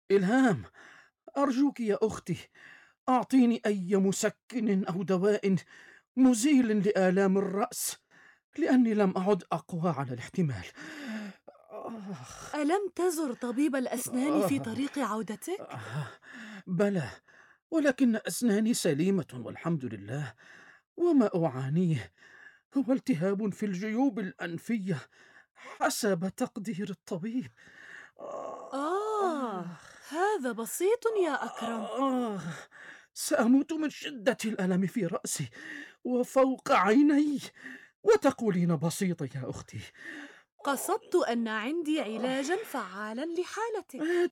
إلهام، أرجوك يا أختي، أعطيني أي مسكن أو دواء مزيل لآلام الرأس، لأني لم أعد أقوى على الاحتمال. آخ. ألم تزر طبيب الأسنان في آه. طريق عودتك؟ آه. بلى، ولكن أسناني سليمة والحمد لله، وما أعانيه هو التهاب في الجيوب الأنفية حسب تقدير الطبيب. آه. هذا بسيط يا أكرم. آه. سأموت من شدة الألم في رأسي وفوق عيني، وتقولين بسيطة يا أختي. قصدت أن عندي علاجا فعالا لحالتك.